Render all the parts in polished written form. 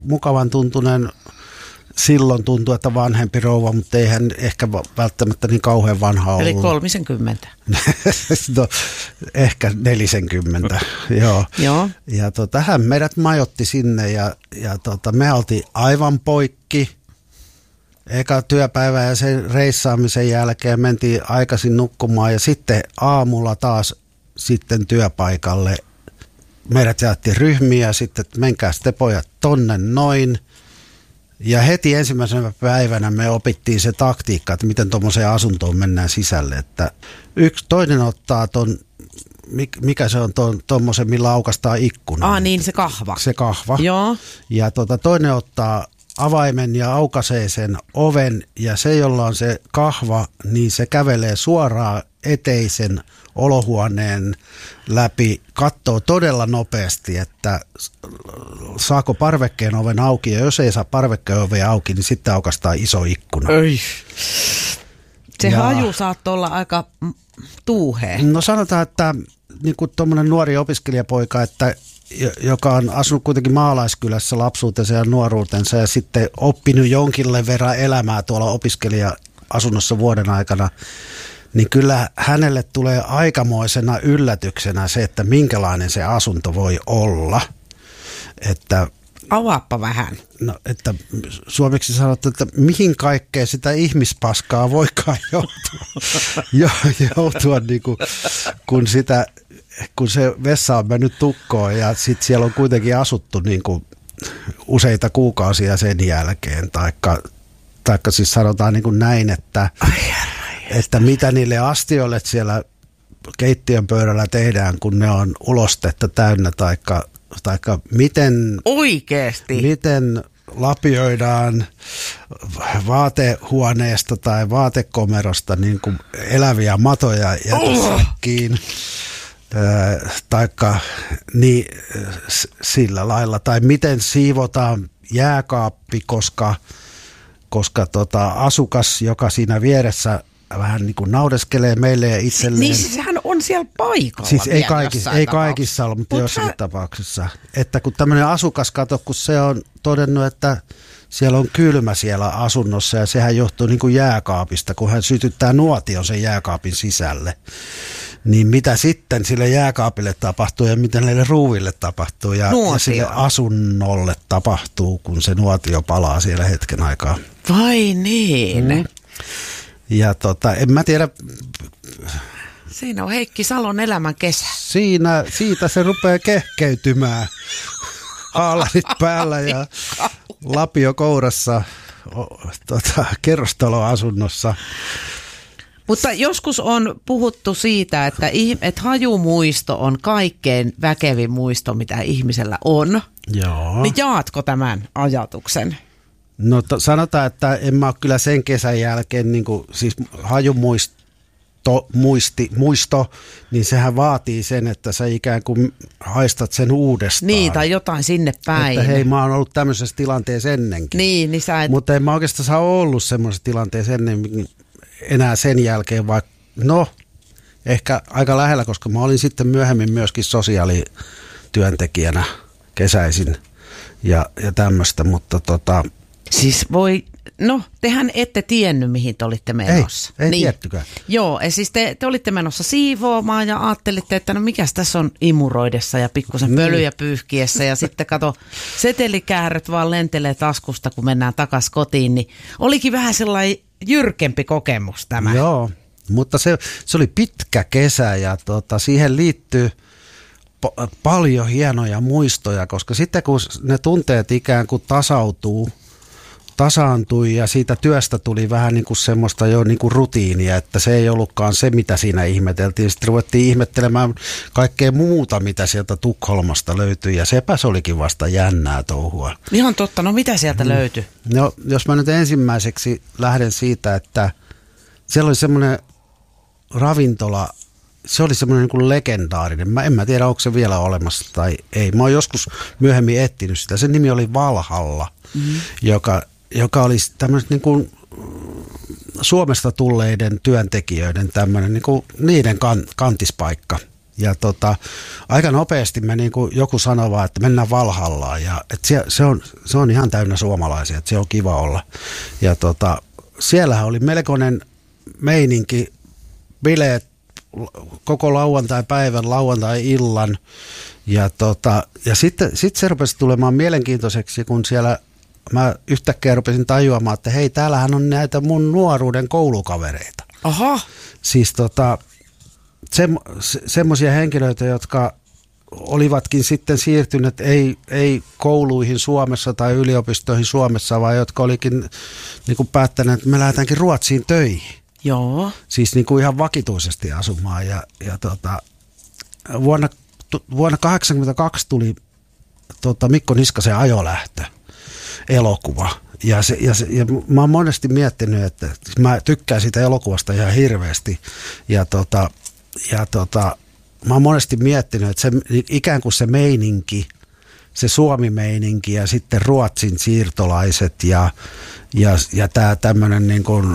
mukavan tuntunen. Silloin tuntui, että vanhempi rouva, mutta ei hän ehkä välttämättä niin kauhean vanha ollut. Eli 30. No, ehkä 40, joo. Ja hän meidät majoitti sinne ja me oltiin aivan poikki. Eka työpäivä ja sen reissaamisen jälkeen mentiin aikaisin nukkumaan ja sitten aamulla taas sitten työpaikalle. Meidät jaettiin ryhmiä ja sitten, että menkää sitten pojat tonne noin. Ja heti ensimmäisenä päivänä me opittiin se taktiikka, että miten tuommoiseen asuntoon mennään sisälle. Että toinen ottaa ton, mikä se on tuommoisen, millä aukaistaan ikkuna. Niin se kahva. Se kahva. Joo. Ja toinen ottaa avaimen ja aukaisee sen oven ja se, jolla on se kahva, niin se kävelee suoraan eteisen olohuoneen läpi, katsoo todella nopeasti, että saako parvekkeen oven auki, ja jos ei saa parvekkeen oven auki, niin sitten aukaistaan iso ikkuna. Se haju saattoi olla aika tuuhea. No sanotaan, että niin kuin tuommoinen nuori opiskelijapoika, että joka on asunut kuitenkin maalaiskylässä lapsuutensa ja nuoruutensa ja sitten oppinut jonkinlainen verran elämää tuolla opiskelija-asunnossa vuoden aikana, niin kyllä hänelle tulee aikamoisena yllätyksenä se, että minkälainen se asunto voi olla. Että, avaappa vähän. No, että suomeksi sanottu, että mihin kaikkeen sitä ihmispaskaa voikaan joutua niin kuin, kun se vessa on mennyt tukkoon ja sitten siellä on kuitenkin asuttu niin kuin useita kuukausia sen jälkeen. Taikka siis sanotaan niin kuin näin, että mitä niille astioille siellä keittiön pöydällä tehdään, kun ne on ulostetta täynnä, taikka miten lapioidaan vaatehuoneesta tai vaatekomerosta niin kuin eläviä matoja jätesäkkiin, taikka niin, sillä lailla, tai miten siivotaan jääkaappi, koska asukas, joka siinä vieressä vähän niin kuin naudeskelee meille ja itselleen. Niin sehän on siellä paikalla. Siis ei kaikissa ole, mutta jossakin tapauksessa. Että kun tämmöinen asukas kato, kun se on todennut, että siellä on kylmä siellä asunnossa ja sehän johtuu niin kuin jääkaapista, kun hän sytyttää nuotion sen jääkaapin sisälle. Niin mitä sitten sille jääkaapille tapahtuu ja mitä näille ruuville tapahtuu ja sille asunnolle tapahtuu, kun se nuotio palaa siellä hetken aikaa. Vai niin? Ja en mä tiedä. Siinä on Heikki Salon elämän kesä. Siitä se rupeaa kehkeytymään. Haalarit päällä ja lapio kourassa kerrostaloasunnossa. Mutta joskus on puhuttu siitä, että hajumuisto on kaikkein väkevin muisto, mitä ihmisellä on. Joo. Niin jaatko tämän ajatuksen? No sanotaan, että en mä ole kyllä sen kesän jälkeen, niin kuin, siis muisto, niin sehän vaatii sen, että sä ikään kuin haistat sen uudestaan. Niin, tai jotain sinne päin. Että hei, mä oon ollut tämmöisessä tilanteessa ennenkin. Niin sä et... Mutta en mä oikeastaan ollut semmoisessa tilanteessa ennen enää sen jälkeen, vaikka ehkä aika lähellä, koska mä olin sitten myöhemmin myöskin sosiaalityöntekijänä kesäisin ja tämmöistä, mutta Siis tehän ette tiennyt, mihin te olitte menossa. Ei tiettykään. Joo, siis te olitte menossa siivoamaan ja ajattelitte, että no mikäs tässä on imuroidessa ja pikkusen pölyjä pyyhkiessä ja sitten kato, setelikääröt vaan lentelee taskusta, kun mennään takaisin kotiin, niin olikin vähän sellainen jyrkempi kokemus tämä. Joo, mutta se oli pitkä kesä ja siihen liittyy paljon hienoja muistoja, koska sitten kun ne tunteet ikään kuin tasaantui ja siitä työstä tuli vähän niin kuin semmoista jo niin kuin rutiinia, että se ei ollutkaan se, mitä siinä ihmeteltiin. Sitten ruvettiin ihmettelemään kaikkea muuta, mitä sieltä Tukholmasta löytyi ja sepä se olikin vasta jännää touhua. Ihan totta, no mitä sieltä löytyi? No jos mä nyt ensimmäiseksi lähden siitä, että siellä oli semmoinen ravintola, se oli semmoinen niin kuin legendaarinen. En mä tiedä, onko se vielä olemassa tai ei. Mä oon joskus myöhemmin etsinyt sitä. Sen nimi oli Valhalla, joka oli tämmöinen niin kuin Suomesta tulleiden työntekijöiden tämmöinen niin kuin niiden kantispaikka. Ja aika nopeasti me niin kuin joku sanoi vaan, että mennään Valhallaan. Ja se on ihan täynnä suomalaisia, että se on kiva olla. Ja siellähän oli melkoinen meininki, bileet koko lauantai-päivän, lauantai-illan. Ja sitten se rupesi tulemaan mielenkiintoiseksi, kun siellä mä yhtäkkiä rupesin tajuamaan, että hei, täällähän on näitä mun nuoruuden koulukavereita. Aha. Siis semmoisia henkilöitä, jotka olivatkin sitten siirtyneet ei kouluihin Suomessa tai yliopistoihin Suomessa, vaan jotka olikin niin kuin päättäneet, että me lähdetäänkin Ruotsiin töihin. Joo. Siis niin kuin ihan vakituisesti asumaan. Vuonna 1982 tuli Mikko Niskasen Ajolähtö elokuva. Ja mä oon monesti miettinyt, että mä tykkään siitä elokuvasta ihan hirveästi. Mä oon monesti miettinyt, että se, ikään kuin se meininki, se Suomi-meininki ja sitten Ruotsin siirtolaiset ja tämä tämmöinen niin kuin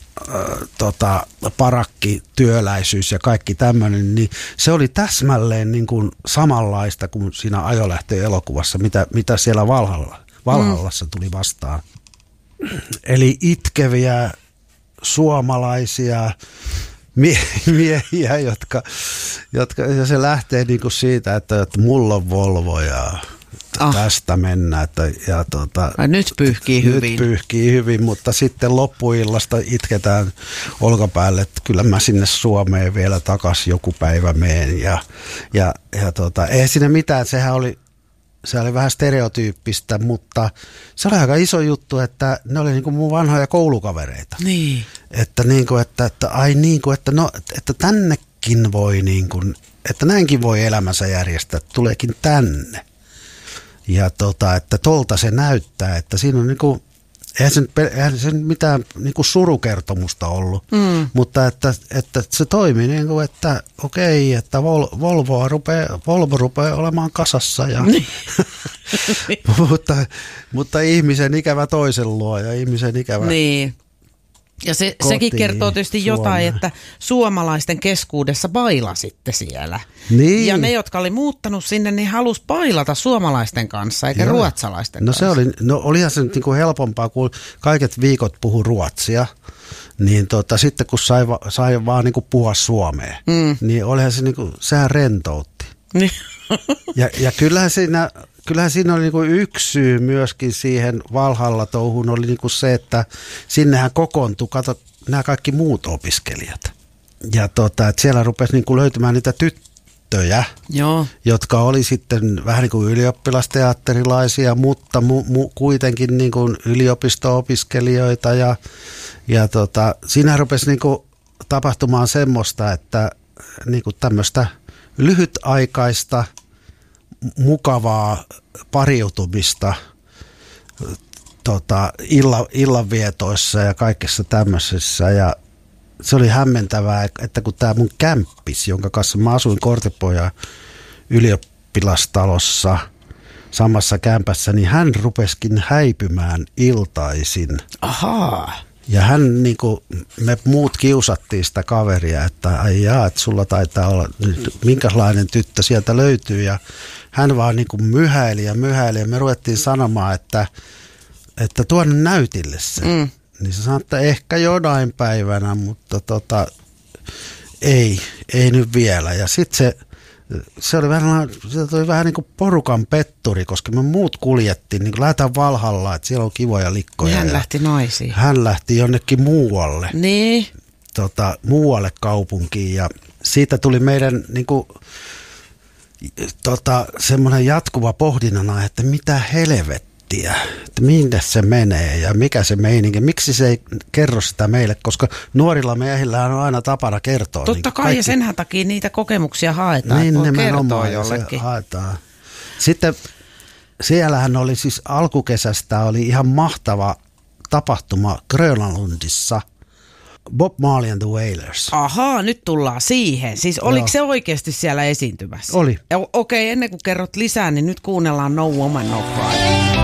parakkityöläisyys ja kaikki tämmöinen, niin se oli täsmälleen niin kuin samanlaista kuin siinä Ajolähtö-elokuvassa, mitä siellä Valhallassa tuli vastaan. Eli itkeviä suomalaisia miehiä, jotka ja se lähtee niin kuin siitä, että mulla on Volvo ja tästä mennään. Nyt pyyhkii hyvin. Nyt pyyhkii hyvin, mutta sitten loppuillasta itketään olkapäälle, että kyllä mä sinne Suomeen vielä takaisin joku päivä meen. Ei siinä mitään, se oli vähän stereotyyppistä, mutta se oli aika iso juttu, että ne oli niinku mun vanhoja koulukavereita. Niin. Että tännekin voi niinku, että näinkin voi elämänsä järjestää, tuleekin tänne. Ja että tolta se näyttää, että siinä on niinku, eihän se mitään niinku surukertomusta ollut, mutta että se toimii niinku, että okei, että Volvo rupeaa olemaan kasassa ja mutta ihmisen ikävä toisen luo ja ihmisen ikävä niin. Ja sekin kertoo tietysti Suomeen. jotain, että suomalaisten keskuudessa bailasitte siellä. Niin. Ja ne, jotka oli muuttanut sinne, niin halusi bailata suomalaisten kanssa, eikä ruotsalaisten kanssa. Olihan se nyt niinku helpompaa, kun kaiket viikot puhu ruotsia, niin sitten kun sai vaan niinku puhua suomea, niin olihan se niinku, sehän rentoutti. Niin. Ja kyllähän siinä oli niinku yksi syy myöskin siihen Valhalla-touhuun oli niinku se, että sinnehän kokoontui, nämä kaikki muut opiskelijat. Ja että siellä rupesi niinku löytymään niitä tyttöjä, jotka oli sitten vähän niin kuin ylioppilasteatterilaisia, mutta kuitenkin niin kuin yliopisto-opiskelijoita. Ja siinä rupesi niinku tapahtumaan semmoista, että niinku tämmöistä lyhytaikaista mukavaa pariutumista illanvietoissa ja kaikessa tämmöisessä. Ja se oli hämmentävää, että kun tämä mun kämppis, jonka kanssa mä asuin Kortepojan ylioppilastalossa samassa kämpässä, niin hän rupesikin häipymään iltaisin. Ahaa. Ja hän niinku, me muut kiusattiin sitä kaveria, että että sulla taitaa olla, minkälainen tyttö sieltä löytyy. Ja hän vaan niinku myhäili ja me ruvettiin sanomaan, että tuonne näytille se. Niin se sanoi, että ehkä jonain päivänä, mutta ei nyt vielä. Ja sitten se oli vähän niin kuin porukan petturi, koska me muut kuljettiin, niin kuin lähdetään Valhallaan, että siellä on kivoja likkoja. Ja hän lähti naisiin. Hän lähti jonnekin muualle. Niin. Muualle kaupunkiin ja siitä tuli meidän niin kuin, semmoinen jatkuva pohdinnana, että mitä helvettiä, että minne se menee ja mikä se meininki, miksi se ei kerro sitä meille, koska nuorilla miehillähän on aina tapana kertoa. Totta kai kaikki, ja senhän takia niitä kokemuksia haetaan, niin että voi kertoa jollekin. Haetaan. Sitten siellähän oli siis alkukesästä oli ihan mahtava tapahtuma Grönlundissa. Bob Marley and the Wailers. Ahaa, nyt tullaan siihen. Siis oliko se oikeasti siellä esiintymässä? Oli. Okei, ennen kuin kerrot lisää, niin nyt kuunnellaan No Woman No Cry.